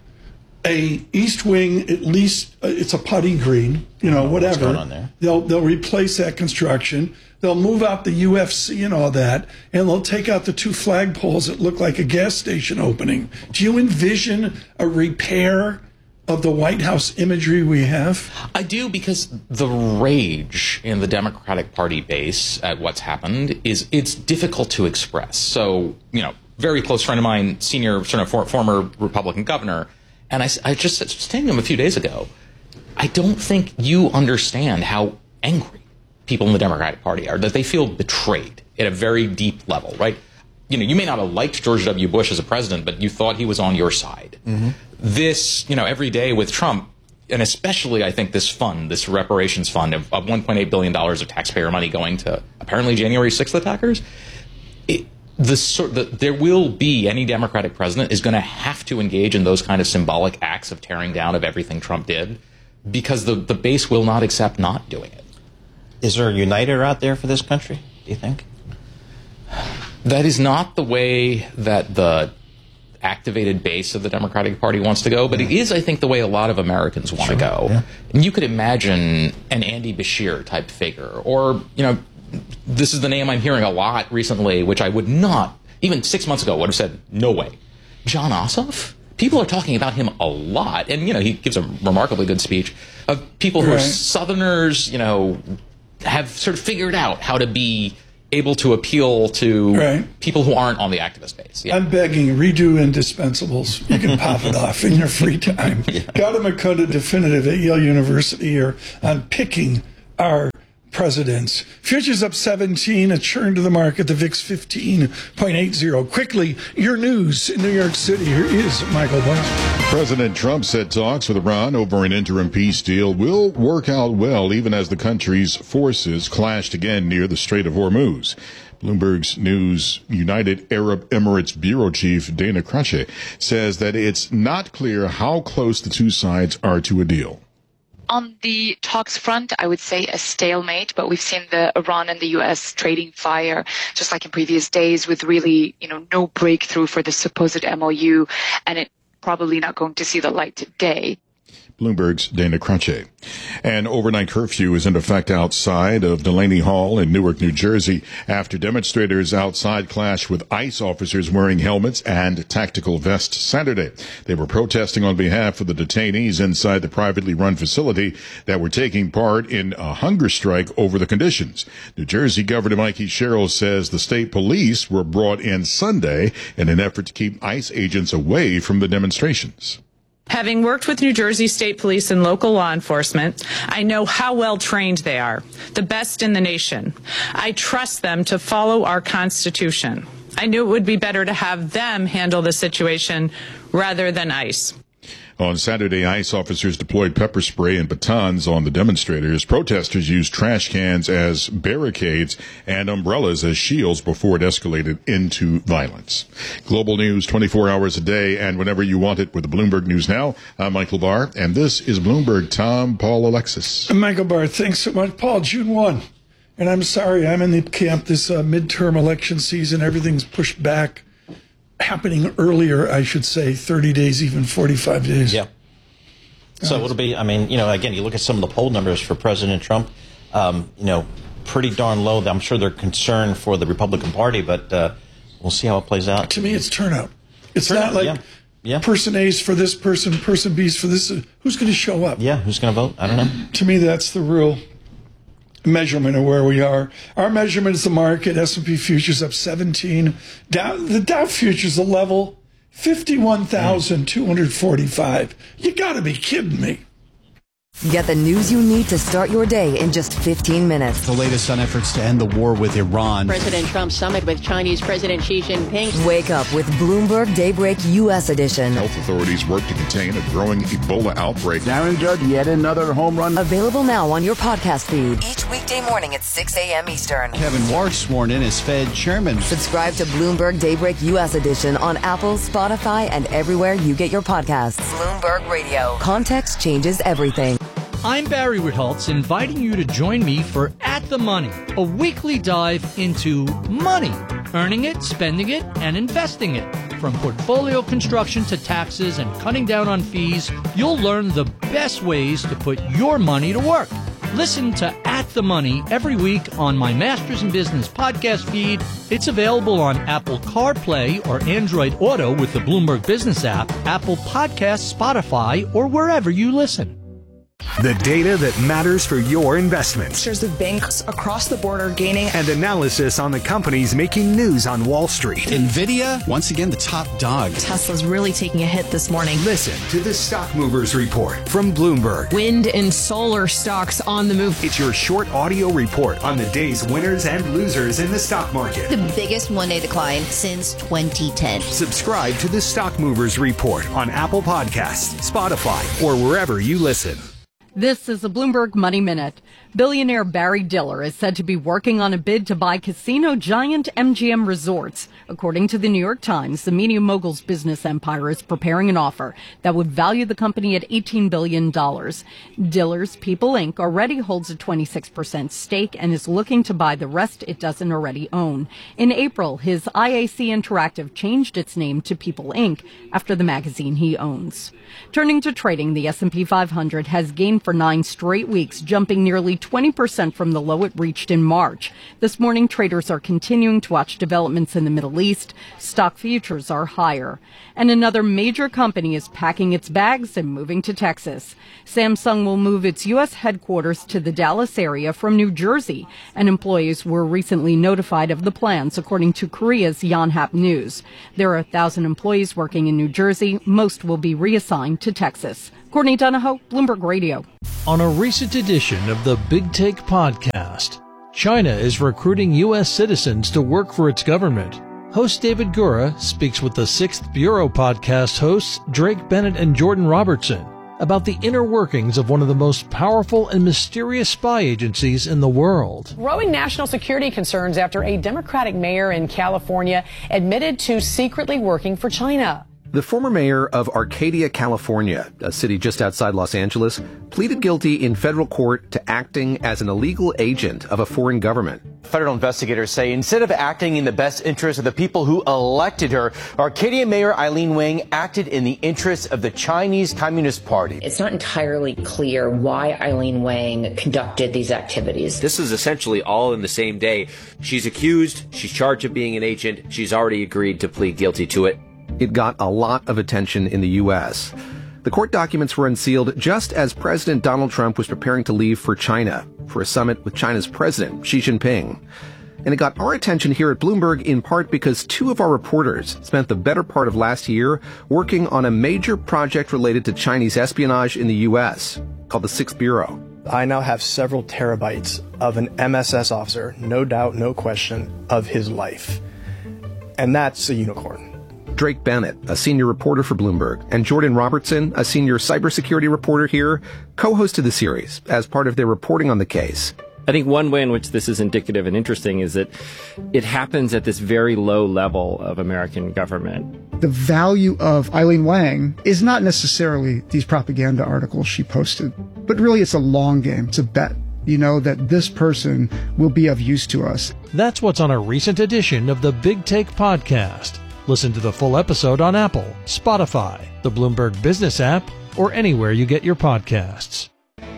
a East Wing, at least it's a putting green, whatever. What's going on there? They'll replace that construction. They'll move out the UFC and all that, and they'll take out the 2 flagpoles that look like a gas station opening. Do you envision a repair of the White House imagery we have? I do, because the rage in the Democratic Party base at what's happened it's difficult to express. So, very close friend of mine, senior sort of former Republican governor, and I just saying to him a few days ago, I don't think you understand how angry people in the Democratic Party are, that they feel betrayed at a very deep level, right? You may not have liked George W. Bush as a president, but you thought he was on your side. Mm-hmm. This, every day with Trump, and especially I think this reparations fund of $1.8 billion of taxpayer money going to apparently January 6th attackers, there will be, any Democratic president is going to have to engage in those kind of symbolic acts of tearing down of everything Trump did, because the base will not accept not doing it. Is there a uniter out there for this country, do you think? That is not the way that activated base of the Democratic Party wants to go, but it is, I think, the way a lot of Americans want to go. Yeah. And you could imagine an Andy Bashir type figure, or, this is the name I'm hearing a lot recently, which I would not, even 6 months ago, would have said, no way. Jon Ossoff? People are talking about him a lot, and, he gives a remarkably good speech of people who are Southerners, have sort of figured out how to be able to appeal to people who aren't on the activist base. Yeah. I'm begging, redo Indispensables. You can pop it off in your free time. Gautam Mukunda definitive at Yale University here on picking our presidents. Futures up 17, a churn to the market, the VIX 15.80. Quickly, your news in New York City. Here is Michael Barr. President Trump said talks with Iran over an interim peace deal will work out well, even as the country's forces clashed again near the Strait of Hormuz. Bloomberg's News United Arab Emirates bureau chief Dana Crutchy says that it's not clear how close the two sides are to a deal. On the talks front, I would say a stalemate, but we've seen the Iran and the U.S. trading fire, just like in previous days, with really, no breakthrough for the supposed MOU, and it probably not going to see the light today. Bloomberg's Dana Crutchy. An overnight curfew is in effect outside of Delaney Hall in Newark, New Jersey, after demonstrators outside clashed with ICE officers wearing helmets and tactical vests Saturday. They were protesting on behalf of the detainees inside the privately run facility that were taking part in a hunger strike over the conditions. New Jersey Governor Mikey Sherrill says the state police were brought in Sunday in an effort to keep ICE agents away from the demonstrations. Having worked with New Jersey State Police and local law enforcement, I know how well trained they are, the best in the nation. I trust them to follow our Constitution. I knew it would be better to have them handle the situation rather than ICE. On Saturday, ICE officers deployed pepper spray and batons on the demonstrators. Protesters used trash cans as barricades and umbrellas as shields before it escalated into violence. Global news 24 hours a day and whenever you want it with the Bloomberg News Now. I'm Michael Barr, and this is Bloomberg. Tom, Paul, Alexis. Michael Barr, thanks so much. Paul, June 1. And I'm sorry, I'm in the camp this midterm election season. Everything's pushed back. Happening earlier, I should say, 30 days, even 45 days. Yeah. So it'll be, again, you look at some of the poll numbers for President Trump, pretty darn low. I'm sure they're concerned for the Republican Party, but we'll see how it plays out. To me, it's turnout. It's not like person A's for this person, person B's for this. Who's going to show up? Yeah, who's going to vote? I don't know. To me, that's the real measurement of where we are. Our measurement is the market. S&P futures up 17. The Dow futures a level 51,245. You got to be kidding me. Get the news you need to start your day in just 15 minutes. The latest on efforts to end the war with Iran. President Trump's summit with Chinese President Xi Jinping. Wake up with Bloomberg Daybreak U.S. edition. Health authorities work to contain a growing Ebola outbreak. Darren Judd, yet another home run. Available now on your podcast feed. Each weekday morning at 6 a.m. Eastern. Kevin Warsh sworn in as Fed chairman. Subscribe to Bloomberg Daybreak U.S. edition on Apple, Spotify, and everywhere you get your podcasts. Bloomberg Radio. Context changes everything. I'm Barry Ritholtz, inviting you to join me for At the Money, a weekly dive into money, earning it, spending it, and investing it. From portfolio construction to taxes and cutting down on fees, you'll learn the best ways to put your money to work. Listen to At the Money every week on my Masters in Business podcast feed. It's available on Apple CarPlay or Android Auto with the Bloomberg Business app, Apple Podcasts, Spotify, or wherever you listen. The data that matters for your investments. Shares of banks across the board are gaining. And analysis on the companies making news on Wall Street. NVIDIA, once again, the top dog. Tesla's really taking a hit this morning. Listen to the Stock Movers Report from Bloomberg. Wind and solar stocks on the move. It's your short audio report on the day's winners and losers in the stock market. The biggest one-day decline since 2010. Subscribe to the Stock Movers Report on Apple Podcasts, Spotify, or wherever you listen. This is the Bloomberg Money Minute. Billionaire Barry Diller is said to be working on a bid to buy casino giant MGM Resorts. According to the New York Times, the media mogul's business empire is preparing an offer that would value the company at $18 billion. Diller's People Inc. already holds a 26% stake and is looking to buy the rest it doesn't already own. In April, his IAC Interactive changed its name to People Inc. after the magazine he owns. Turning to trading, the S&P 500 has gained for 9 straight weeks, jumping nearly 20% from the low it reached in March. This morning, traders are continuing to watch developments in the Middle East. Stock futures are higher. And another major company is packing its bags and moving to Texas. Samsung will move its U.S. headquarters to the Dallas area from New Jersey, and employees were recently notified of the plans, according to Korea's Yonhap News. There are 1,000 employees working in New Jersey. Most will be reassigned to Texas. Courtney Donahoe, Bloomberg Radio. On a recent edition of the Big Take podcast, China is recruiting U.S. citizens to work for its government. Host David Gura speaks with the 6th Bureau podcast hosts Drake Bennett and Jordan Robertson about the inner workings of one of the most powerful and mysterious spy agencies in the world. Growing national security concerns after a Democratic mayor in California admitted to secretly working for China. The former mayor of Arcadia, California, a city just outside Los Angeles, pleaded guilty in federal court to acting as an illegal agent of a foreign government. Federal investigators say instead of acting in the best interest of the people who elected her, Arcadia Mayor Eileen Wang acted in the interest of the Chinese Communist Party. It's not entirely clear why Eileen Wang conducted these activities. This is essentially all in the same day. She's accused, she's charged of being an agent, she's already agreed to plead guilty to it. It got a lot of attention in the U.S. The court documents were unsealed just as President Donald Trump was preparing to leave for China for a summit with China's president, Xi Jinping. And it got our attention here at Bloomberg in part because 2 of our reporters spent the better part of last year working on a major project related to Chinese espionage in the U.S. called the 6th Bureau. I now have several terabytes of an MSS officer, no doubt, no question, of his life. And that's a unicorn. Drake Bennett, a senior reporter for Bloomberg, and Jordan Robertson, a senior cybersecurity reporter here, co-hosted the series as part of their reporting on the case. I think one way in which this is indicative and interesting is that it happens at this very low level of American government. The value of Eileen Wang is not necessarily these propaganda articles she posted, but really it's a long game. It's a bet. You know that this person will be of use to us. That's what's on a recent edition of the Big Take podcast. Listen to the full episode on Apple, Spotify, the Bloomberg Business app, or anywhere you get your podcasts.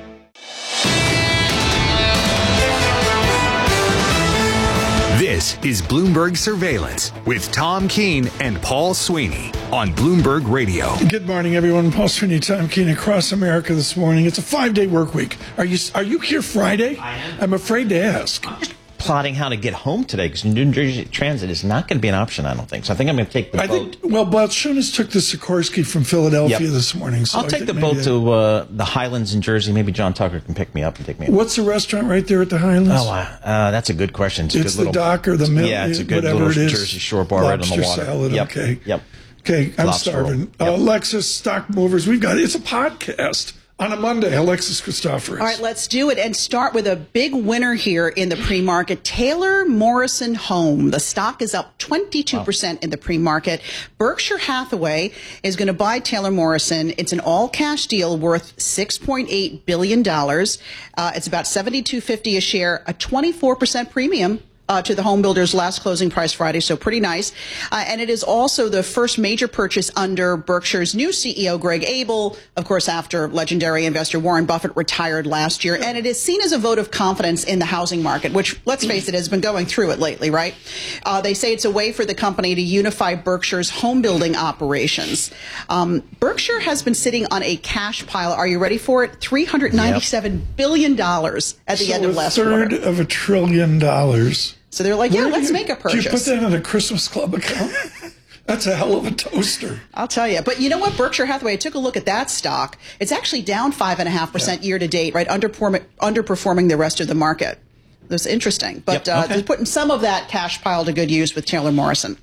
This is Bloomberg Surveillance with Tom Keene and Paul Sweeney on Bloomberg Radio. Good morning, everyone. Paul Sweeney, Tom Keene across America this morning. It's a 5-day work week. Are you here Friday? I am. I'm afraid to ask. I'm just plotting how to get home today because New Jersey Transit is not going to be an option, I don't think. So I think I'm going to take the boat. Balchunas took the Sikorsky from Philadelphia this morning. So I'll take the boat to the Highlands in Jersey. Maybe John Tucker can pick me up and take me. What's the restaurant right there at the Highlands? Oh, that's a good question. It's the dock or the mill. Yeah, it's a good little Jersey Shore bar right on the water. Salad, yep. Okay. Yep. Okay, I'm starving. Yep. Lexus Stock Movers. It's a podcast. On a Monday, Alexis Christoforous. All right, let's do it and start with a big winner here in the pre-market. Taylor Morrison Home. The stock is up 22% in the pre-market. Berkshire Hathaway is going to buy Taylor Morrison. It's an all-cash deal worth $6.8 billion. It's about $72.50 a share, a 24% premium to the home builder's last closing price Friday, so pretty nice. And it is also the first major purchase under Berkshire's new CEO, Greg Abel, of course, after legendary investor Warren Buffett retired last year. And it is seen as a vote of confidence in the housing market, which, let's face it, has been going through it lately, right? They say it's a way for the company to unify Berkshire's home building operations. Berkshire has been sitting on a cash pile. Are you ready for it? $397 billion at the end of last quarter. A third of $1 trillion. So they're like, let's make a purchase. Do you put that in a Christmas Club account? That's a hell of a toaster. I'll tell you. But you know what? Berkshire Hathaway, I took a look at that stock. It's actually down 5.5% year to date, right? Underperforming the rest of the market. That's interesting. But they're putting some of that cash pile to good use with Taylor Morrison.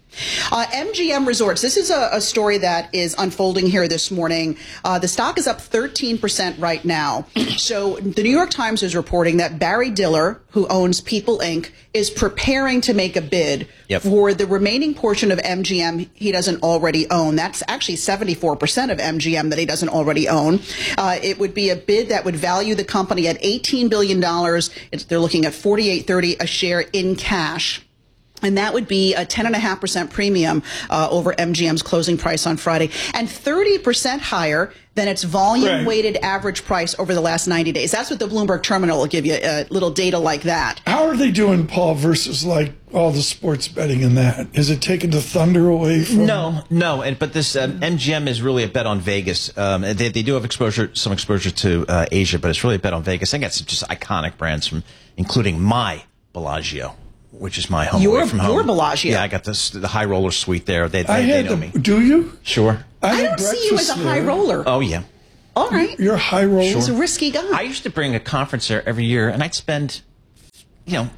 MGM Resorts. This is a story that is unfolding here this morning. The stock is up 13% right now. So the New York Times is reporting that Barry Diller, who owns People Inc., is preparing to make a bid for the remaining portion of MGM he doesn't already own. That's actually 74% of MGM that he doesn't already own. It would be a bid that would value the company at $18 billion. They're looking at $48.30 a share in cash. And that would be a 10.5% premium over MGM's closing price on Friday, and 30% higher than its volume-weighted average price over the last 90 days. That's what the Bloomberg Terminal will give you, little data like that. How are they doing, Paul, versus like all the sports betting in that? Is it taking the thunder away from? No. But this MGM is really a bet on Vegas. They do have some exposure to Asia, but it's really a bet on Vegas. I think it's just iconic brands, including my Bellagio, which is my home away from home. Your Bellagio. Yeah, I got the high roller suite there. They know me. Do you? Sure. I don't see you as a high roller. Oh, yeah. All right. You're a high roller. He's a risky guy. I used to bring a conference there every year, and I'd spend, $50,000,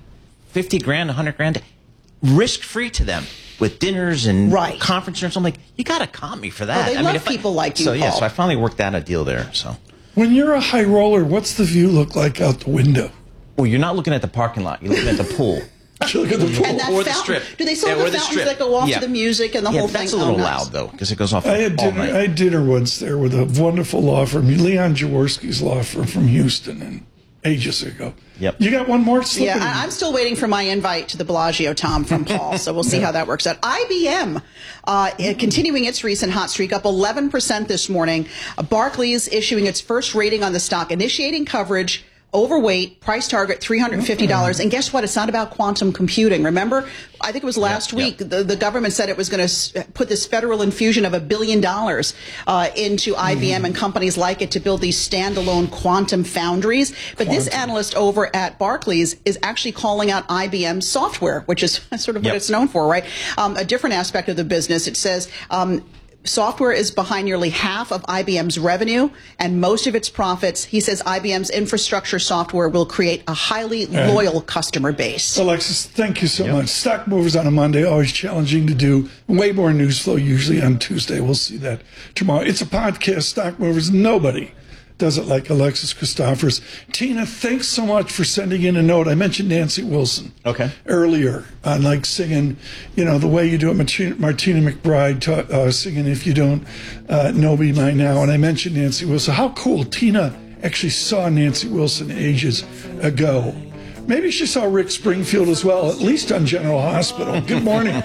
$100,000, risk-free to them with dinners and conference rooms. I'm like, you got to comp me for that. Well, they love people like you, So, Paul. so I finally worked out a deal there. So, when you're a high roller, what's the view look like out the window? Well, you're not looking at the parking lot. You're looking at the pool. Look at the pool. And that or fountain, the strip. do they still have the fountains that go off to the music and the whole thing? That's a little loud, though, because it goes off I had dinner once there with a wonderful law firm, Leon Jaworski's law firm from Houston, and ages ago. Yep. You got one more? Yeah, I'm still waiting for my invite to the Bellagio, Tom, from Paul, so we'll see how that works out. IBM, continuing its recent hot streak, up 11% this morning. Barclays issuing its first rating on the stock, initiating coverage. Overweight, price target $350. And guess what? It's not about quantum computing. Remember, I think it was last week, the government said it was going to put this federal infusion of $1 billion into IBM and companies like it to build these standalone quantum foundries. But this analyst over at Barclays is actually calling out IBM software, which is sort of what it's known for, right? A different aspect of the business. It says, software is behind nearly half of IBM's revenue and most of its profits. He says IBM's infrastructure software will create a highly loyal customer base. Alexis, thank you so much. Stock movers on a Monday, always challenging to do. Way more news flow usually on Tuesday. We'll see that tomorrow. It's a podcast, Stock Movers. Nobody does it like Alexis Christophers. Tina, thanks so much for sending in a note. I mentioned Nancy Wilson earlier on, like singing, the way you do it, Martina McBride singing If You Don't Know Me By Now. And I mentioned Nancy Wilson. How cool. Tina actually saw Nancy Wilson ages ago. Maybe she saw Rick Springfield as well, at least on General Hospital. Good morning.